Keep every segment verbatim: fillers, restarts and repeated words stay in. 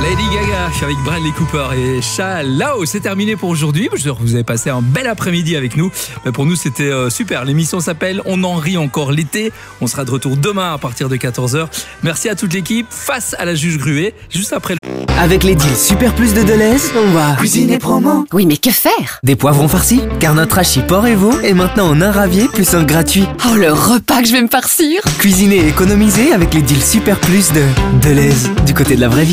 Lady Gaga, je suis avec Bradley Cooper et Shalao. C'est terminé pour aujourd'hui. Vous avez passé un bel après-midi avec nous. Mais pour nous, c'était super. L'émission s'appelle On en rit encore l'été. On sera de retour demain à partir de quatorze heures. Merci à toute l'équipe. Face à la juge Gruet, juste après. Avec les deals Super Plus de Deleuze, on va cuisiner promo. Oui, mais que faire? Des poivrons farcis, car notre hachis porc et veau est maintenant en un ravier plus un gratuit. Oh, le repas que je vais me farcir! Cuisiner et économiser avec les deals Super Plus de Deleuze, du côté de la vraie vie.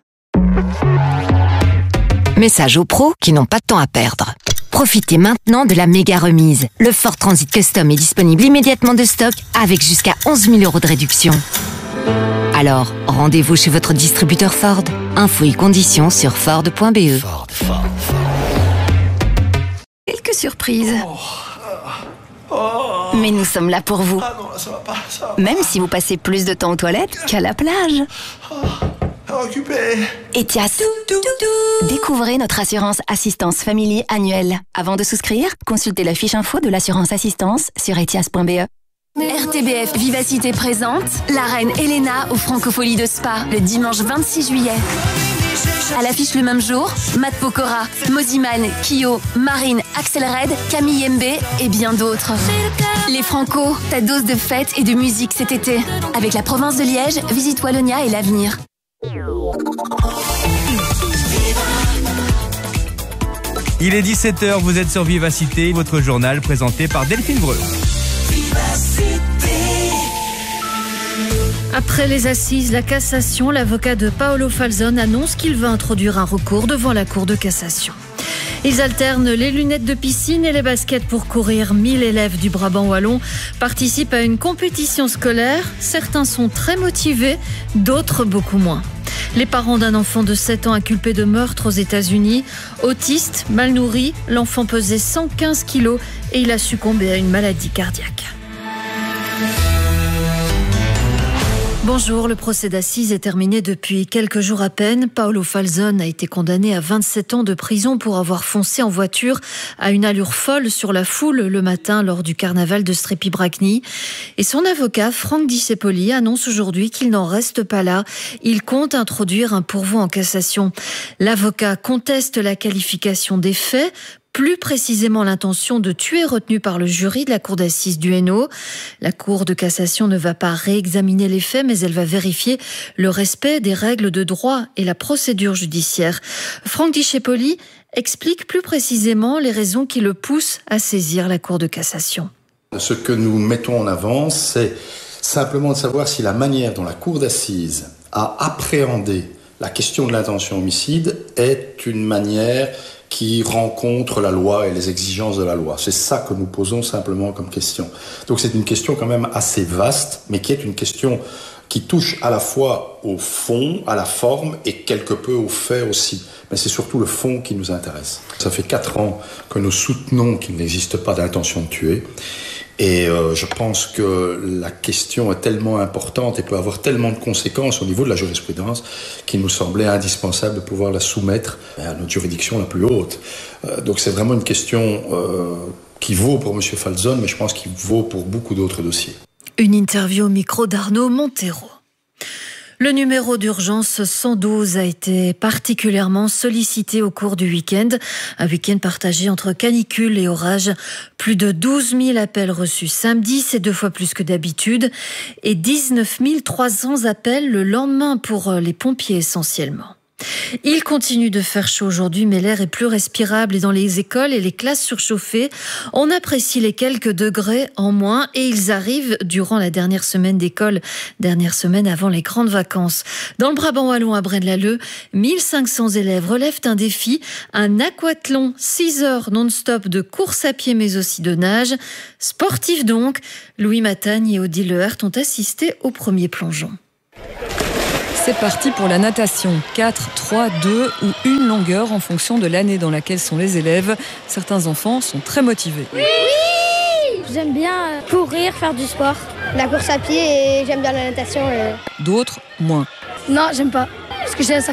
Message aux pros qui n'ont pas de temps à perdre. Profitez maintenant de la méga remise. Le Ford Transit Custom est disponible immédiatement de stock avec jusqu'à onze mille euros de réduction. Alors, rendez-vous chez votre distributeur Ford. Infos et conditions sur Ford point B E. Ford, Ford, Ford. Quelques surprises. Oh. Oh. Mais nous sommes là pour vous. Ah non, là, ça va pas, ça va Même pas. si vous passez plus de temps aux toilettes qu'à la plage. Oh. Occupé. Etias. Découvrez notre assurance assistance family annuelle. Avant de souscrire, consultez la fiche info de l'assurance assistance sur etias point B E. R T B F Vivacité présente la reine Elena aux Francopholies de Spa le dimanche vingt-six juillet. À l'affiche le même jour, Matt Pokora, Moziman, Kyo, Marine, Axel Red, Camille Mb et bien d'autres. Les Franco, ta dose de fête et de musique cet été. Avec la province de Liège, Visite Wallonia et l'avenir. Il est dix-sept heures, vous êtes sur Vivacité, votre journal présenté par Delphine Breu. Après les assises, la cassation, l'avocat de Paolo Falzon annonce qu'il va introduire un recours devant la Cour de cassation. Ils alternent les lunettes de piscine et les baskets pour courir. mille élèves du Brabant wallon participent à une compétition scolaire. Certains sont très motivés, d'autres beaucoup moins. Les parents d'un enfant de sept ans inculpé de meurtre aux États-Unis, autiste, mal nourri, l'enfant pesait cent quinze kilos et il a succombé à une maladie cardiaque. Bonjour, le procès d'assises est terminé depuis quelques jours à peine. Paolo Falzon a été condamné à vingt-sept ans de prison pour avoir foncé en voiture à une allure folle sur la foule le matin lors du carnaval de Strepy-Bracny. Et son avocat, Franck Discepoli, annonce aujourd'hui qu'il n'en reste pas là. Il compte introduire un pourvoi en cassation. L'avocat conteste la qualification des faits, plus précisément l'intention de tuer retenue par le jury de la cour d'assises du Hainaut. La cour de cassation ne va pas réexaminer les faits, mais elle va vérifier le respect des règles de droit et la procédure judiciaire. Franck Discepoli explique plus précisément les raisons qui le poussent à saisir la cour de cassation. Ce que nous mettons en avant, c'est simplement de savoir si la manière dont la cour d'assises a appréhendé la question de l'intention homicide est une manière qui rencontre la loi et les exigences de la loi. C'est ça que nous posons simplement comme question. Donc c'est une question quand même assez vaste, mais qui est une question qui touche à la fois au fond, à la forme et quelque peu au fait aussi. Mais c'est surtout le fond qui nous intéresse. Ça fait quatre ans que nous soutenons qu'il n'existe pas d'intention de tuer. Et euh, je pense que la question est tellement importante et peut avoir tellement de conséquences au niveau de la jurisprudence qu'il nous semblait indispensable de pouvoir la soumettre à notre juridiction la plus haute. Euh, donc c'est vraiment une question euh, qui vaut pour M. Falzon, mais je pense qu'il vaut pour beaucoup d'autres dossiers. Une interview au micro d'Arnaud Montero. Le numéro d'urgence cent douze a été particulièrement sollicité au cours du week-end. Un week-end partagé entre canicule et orage. Plus de douze mille appels reçus samedi, c'est deux fois plus que d'habitude. Et dix-neuf mille trois cents appels le lendemain pour les pompiers essentiellement. Il continue de faire chaud aujourd'hui, mais l'air est plus respirable et dans les écoles et les classes surchauffées, on apprécie les quelques degrés en moins et ils arrivent durant la dernière semaine d'école, dernière semaine avant les grandes vacances. Dans le Brabant wallon à Braine-l'Alleud, mille cinq cents élèves relèvent un défi, un aquathlon six heures non-stop de course à pied mais aussi de nage. Sportifs donc, Louis Matagne et Odile Lehert ont assisté au premier plongeon. C'est parti pour la natation. quatre, trois, deux ou une longueur en fonction de l'année dans laquelle sont les élèves. Certains enfants sont très motivés. Oui, j'aime bien courir, faire du sport. La course à pied et j'aime bien la natation. Et... D'autres, moins. Non, j'aime pas. Parce que ça